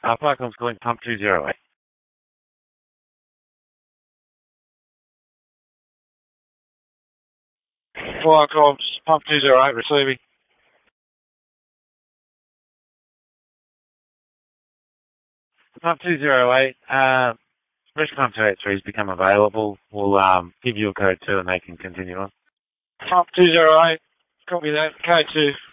Flycom's calling pump 208. Flycom's pump 208 receiving. Pump 208, fresh pump 283 has become available. We'll give you a code 2 and they can continue on. Pump 208, copy that, code 2.